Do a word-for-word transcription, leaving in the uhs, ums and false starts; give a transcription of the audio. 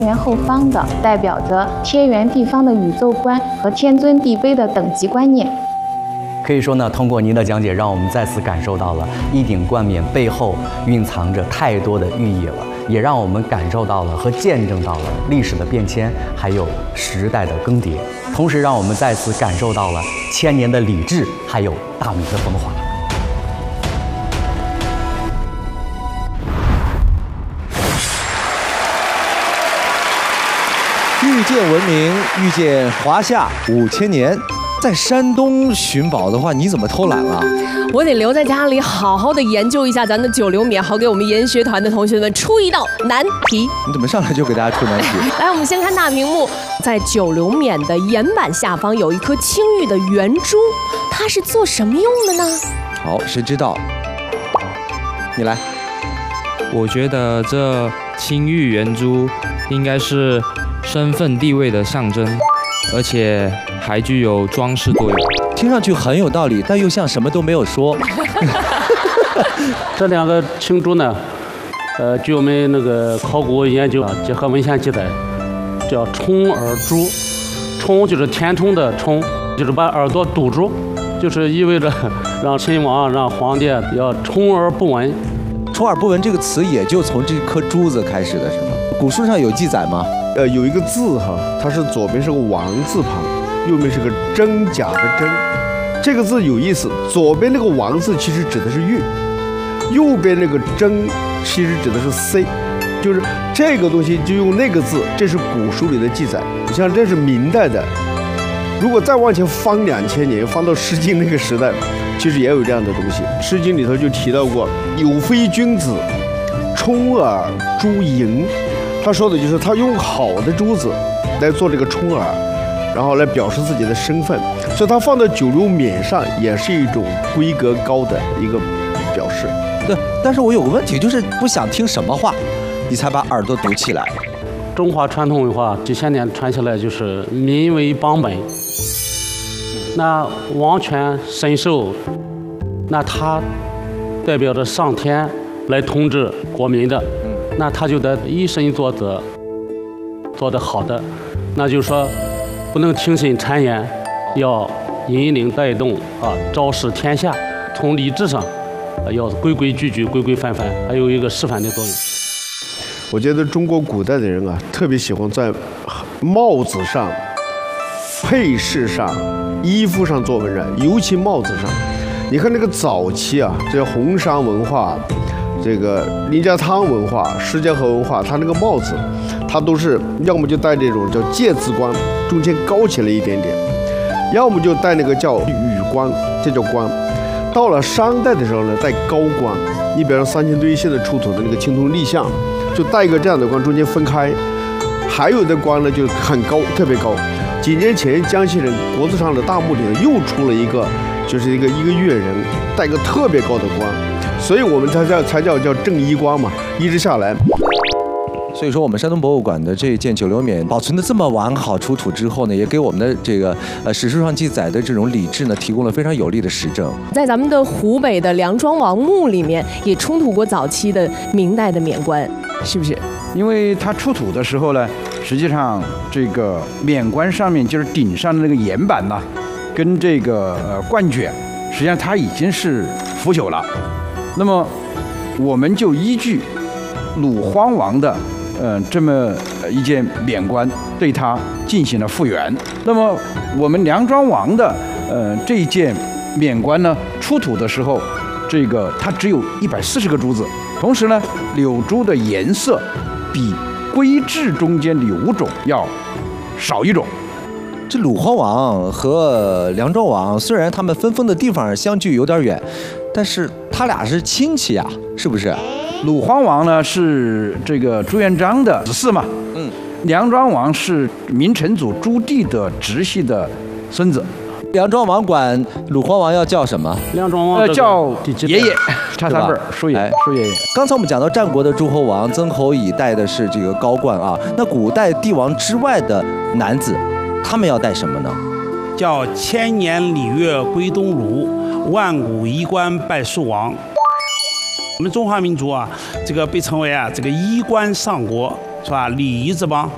圆后方的，代表着天圆地方的宇宙观和天尊地卑的等级观念。 可以说呢，通过您的讲解，让我们再次感受到了衣顶冠冕背后蕴藏着太多的寓意了，也让我们感受到了和见证到了历史的变迁，还有时代的更迭，同时让我们再次感受到了千年的礼制，还有大明的风华。 遇见文明，遇见华夏五千年。在山东寻宝的话，你怎么偷懒了？ 我得留在家里好好的研究一下咱的九流冕，好给我们研学团的同学们出一道难题。 你怎么上来就给大家出难题？ 来，我们先看大屏幕，在九流冕的岩板下方有一颗青玉的圆珠，它是做什么用的呢？ 好，谁知道？你来。 我觉得这青玉圆珠应该是身份地位的象征，而且还具有装饰作用。 听上去很有道理，但又像什么都没有说。 这两个青珠呢，呃，据我们那个考古研究啊，结合文献记载，叫冲耳珠。冲就是填充的冲，就是把耳朵堵住，就是意味着让秦王、让皇帝要充耳不闻。 充耳不闻这个词也就从这颗珠子开始的，是吗？古书上有记载吗？ 呃，有一个字哈，它是左边是个王字旁，右边是个真假的真。这个字有意思，左边那个王字其实指的是玉，右边那个真其实指的是 C， 就是这个东西就用那个字，这是古书里的记载。你像这是明代的，如果再往前翻两千年，翻到《诗经》那个时代，其实也有这样的东西。《诗经》里头就提到过，有非君子，充耳珠盈。他说的就是他用好的珠子来做这个充耳，然后来表示自己的身份，所以他放到九流冕上也是一种规格高的一个表示。 对，但是我有个问题，就是不想听什么话，你才把耳朵堵起来。 中华传统文化几千年传下来，就是民为邦本。那王权神授，那他代表着上天来统治国民的。那他就得以身作则，做得好的，那就是说，不能听信谗言，要引领带动啊，昭示天下。从礼制上，啊、要规规矩矩、规规范范，还有一个示范的作用。 我觉得中国古代的人啊，特别喜欢在帽子上、配饰上、衣服上做文人，尤其帽子上。你看那个早期啊，这红山文化。这个林家汤文化、施家河文化，它那个帽子，它都是要么就戴这种叫介字冠，中间高起来一点点，要么就戴那个叫羽冠，这叫冠。到了商代的时候呢，戴高冠。你比方说三清堆现在出土的那个青铜立像，就戴一个这样的冠，中间分开。还有的冠呢就很高，特别高。几年前江西人国子上的大墓里头又出了一个，就是一个一个乐人戴个特别高的冠。所以我们才叫才叫叫正衣冠嘛，一直下来。 所以说，我们山东博物馆的这一件九流冕保存的这么完好，出土之后呢，也给我们的这个呃史书上记载的这种礼制呢，提供了非常有力的实证。 在咱们的湖北的梁庄王墓里面，也出土过早期的明代的冕冠，是不是？ 因为它出土的时候呢，实际上这个冕冠上面就是顶上的那个岩板呢，跟这个呃冠卷，实际上它已经是腐朽了。那么，我们就依据鲁荒王的呃这么一件冕冠，对它进行了复原。那么，我们梁庄王的呃这一件冕冠呢，出土的时候，这个它只有一百四十个珠子，同时呢，柳珠的颜色比龟质中间的五种要少一种。 这鲁荒王和梁庄王虽然他们分封的地方相距有点远，但是他俩是亲戚呀，是不是？ 鲁荒王呢是这个朱元璋的子嗣嘛，嗯，梁庄王是明成祖朱棣的直系的孙子。 梁庄王管鲁荒王要叫什么？ 梁庄王呃叫爷爷，差三辈儿，叔爷，叔爷爷。 刚才我们讲到战国的诸侯王，曾侯乙戴的是这个高冠啊，那古代帝王之外的男子，他们要戴什么呢？ 叫千年礼乐归东庐，万古衣冠拜蜀王。我们中华民族啊，这个被称为啊这个衣冠上国，是吧？礼仪之邦。